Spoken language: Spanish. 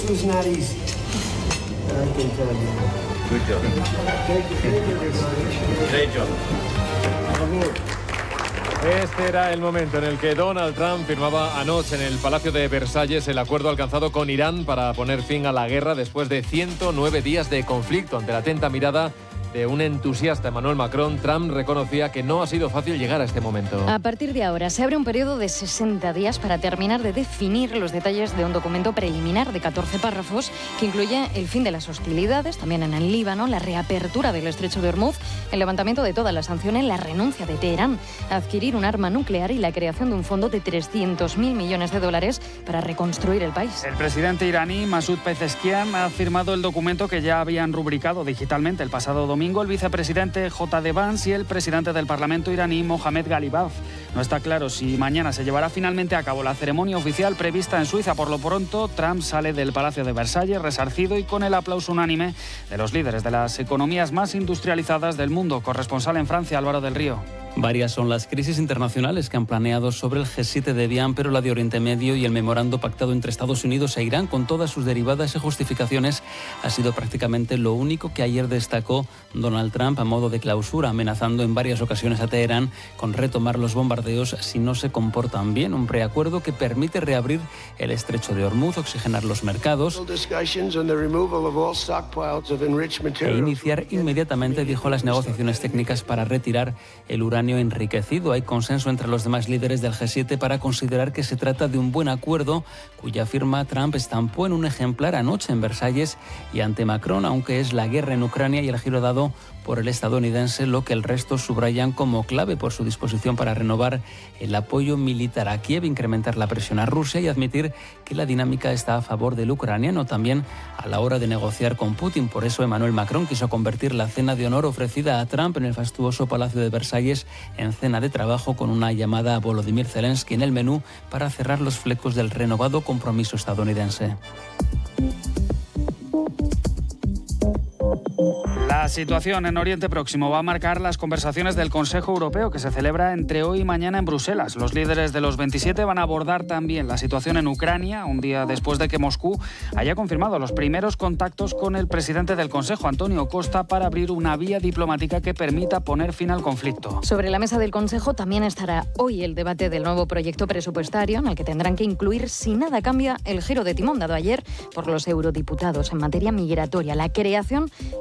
This was not easy. I can tell you. Good job. Great job. Este era el momento en el que Donald Trump firmaba anoche en el Palacio de Versalles el acuerdo alcanzado con Irán para poner fin a la guerra después de 109 días de conflicto. Ante la atenta mirada de un entusiasta Emmanuel Macron, Trump reconocía que no ha sido fácil llegar a este momento. A partir de ahora se abre un periodo de 60 días para terminar de definir los detalles de un documento preliminar de 14 párrafos que incluye el fin de las hostilidades, también en el Líbano, la reapertura del estrecho de Hormuz, el levantamiento de todas las sanciones, la renuncia de Teherán a adquirir un arma nuclear y la creación de un fondo de 300.000 millones de dólares para reconstruir el país. El presidente iraní Masoud Pezeshkian ha firmado el documento que ya habían rubricado digitalmente el pasado domingo el vicepresidente J.D. Vance y el presidente del Parlamento iraní Mohammad Ghalibaf. No está claro si mañana se llevará finalmente a cabo la ceremonia oficial prevista en Suiza. Por lo pronto, Trump sale del Palacio de Versalles resarcido y con el aplauso unánime de los líderes de las economías más industrializadas del mundo. Corresponsal en Francia, Álvaro del Río. Varias son las crisis internacionales que han planeado sobre el G7 de Bian, pero la de Oriente Medio y el memorando pactado entre Estados Unidos e Irán, con todas sus derivadas y justificaciones, ha sido prácticamente lo único que ayer destacó Donald Trump a modo de clausura, amenazando en varias ocasiones a Teherán con retomar los bombardeos si no se comportan bien. Un preacuerdo que permite reabrir el estrecho de Hormuz, oxigenar los mercados e iniciar inmediatamente, dijo, las negociaciones técnicas para retirar el uranio enriquecido. Hay consenso entre los demás líderes del G7 para considerar que se trata de un buen acuerdo, cuya firma Trump estampó en un ejemplar anoche en Versalles y ante Macron, aunque es la guerra en Ucrania y el giro dado por el estadounidense, lo que el resto subrayan como clave por su disposición para renovar el apoyo militar a Kiev, incrementar la presión a Rusia y admitir que la dinámica está a favor del ucraniano también a la hora de negociar con Putin. Por eso Emmanuel Macron quiso convertir la cena de honor ofrecida a Trump en el fastuoso Palacio de Versalles en cena de trabajo, con una llamada a Volodymyr Zelensky en el menú para cerrar los flecos del renovado compromiso estadounidense. La situación en Oriente Próximo va a marcar las conversaciones del Consejo Europeo que se celebra entre hoy y mañana en Bruselas. Los líderes de los 27 van a abordar también la situación en Ucrania, un día después de que Moscú haya confirmado los primeros contactos con el presidente del Consejo, Antonio Costa, para abrir una vía diplomática que permita poner fin al conflicto. Sobre la mesa del Consejo también estará hoy el debate del nuevo proyecto presupuestario, en el que tendrán que incluir, si nada cambia, el giro de timón dado ayer por los eurodiputados en materia migratoria, la creación